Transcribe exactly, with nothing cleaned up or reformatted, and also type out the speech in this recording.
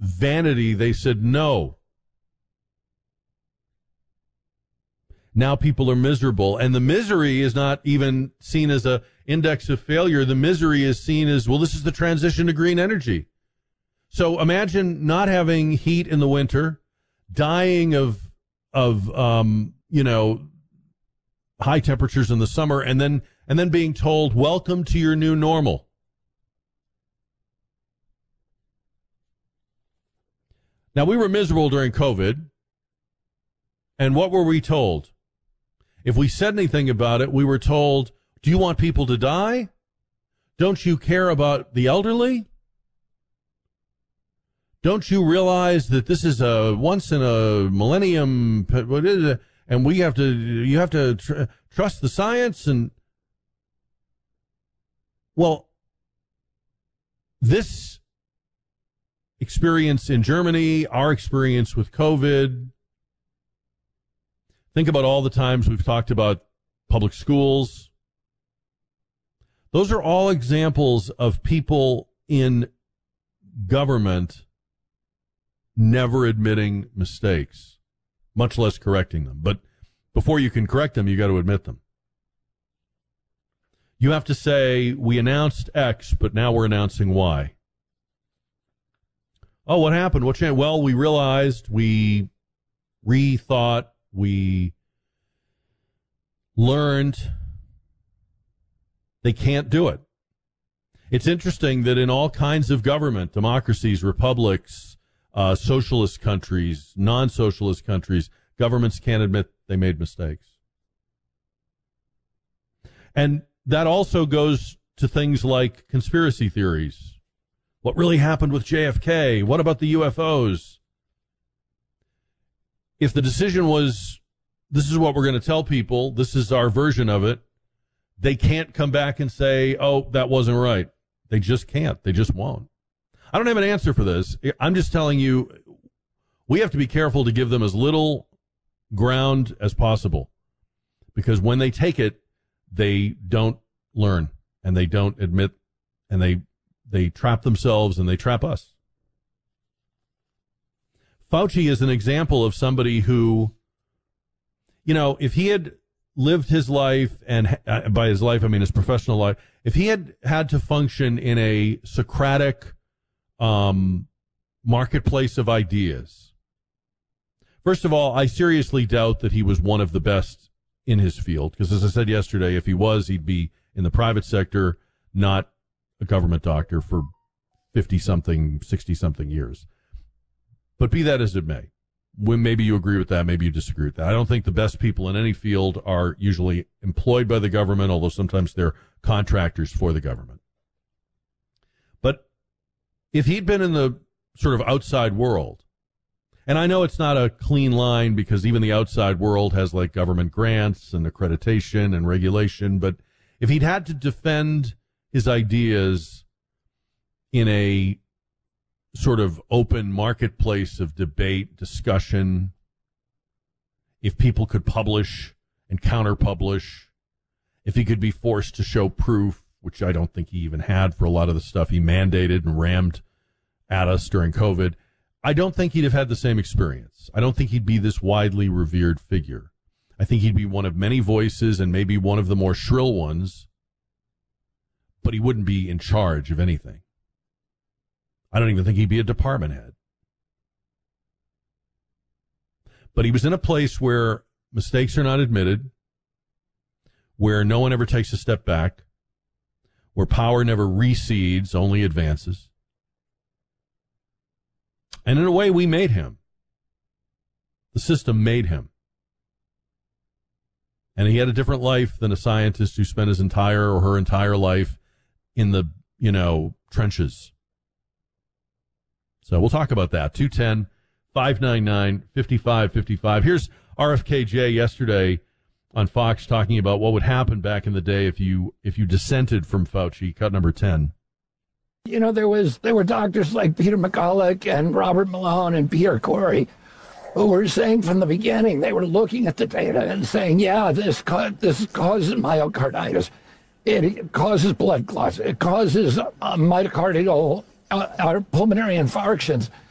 vanity, they said no. Now people are miserable, and the misery is not even seen as a index of failure. The misery is seen as, well, this is the transition to green energy. So imagine not having heat in the winter, dying of of um, you know, high temperatures in the summer, and then and then being told, welcome to your new normal. Now, we were miserable during COVID, and what were we told? If we said anything about it, we were told, do you want people to die? Don't you care about the elderly? Don't you realize that this is a once in a millennium, what is it? And we have to, you have to tr- trust the science? And, well, this experience in Germany, our experience with COVID, think about all the times we've talked about public schools. Those are all examples of people in government never admitting mistakes, much less correcting them. But before you can correct them, you got to admit them. You have to say, we announced X, but now we're announcing Y. Oh, what happened? What changed? Well, we realized, we rethought, we learned. They can't do it. It's interesting that in all kinds of government, democracies, republics, uh, socialist countries, non-socialist countries, governments can't admit they made mistakes. And that also goes to things like conspiracy theories. What really happened with J F K? What about the U F Os? If the decision was, this is what we're going to tell people, this is our version of it, they can't come back and say, oh, that wasn't right. They just can't. They just won't. I don't have an answer for this. I'm just telling you, we have to be careful to give them as little ground as possible, because when they take it, they don't learn, and they don't admit, and they they trap themselves, and they trap us. Fauci is an example of somebody who, you know, if he had lived his life, and uh, by his life I mean his professional life, if he had had to function in a Socratic um, marketplace of ideas, first of all, I seriously doubt that he was one of the best in his field, because as I said yesterday, if he was, he'd be in the private sector, not a government doctor for fifty-something, sixty-something years. But be that as it may, when maybe you agree with that, maybe you disagree with that. I don't think the best people in any field are usually employed by the government, although sometimes they're contractors for the government. But if he'd been in the sort of outside world, and I know it's not a clean line because even the outside world has like government grants and accreditation and regulation, but if he'd had to defend his ideas in a sort of open marketplace of debate, discussion, if people could publish and counter-publish, if he could be forced to show proof, which I don't think he even had for a lot of the stuff he mandated and rammed at us during COVID, I don't think he'd have had the same experience. I don't think he'd be this widely revered figure. I think he'd be one of many voices and maybe one of the more shrill ones, but he wouldn't be in charge of anything. I don't even think he'd be a department head. But he was in a place where mistakes are not admitted, where no one ever takes a step back, where power never recedes, only advances. And in a way, we made him. The system made him. And he had a different life than a scientist who spent his entire or her entire life in the, you know, trenches. So we'll talk about that. two one zero, five nine nine, five five five five. Here's R F K J yesterday on Fox talking about what would happen back in the day if you if you dissented from Fauci. Cut number ten. You know, there was there were doctors like Peter McCulloch and Robert Malone and Pierre Corey who were saying from the beginning, they were looking at the data and saying, yeah, this ca- this causes myocarditis. It causes blood clots. It causes uh, myocardial uh, pulmonary infarctions.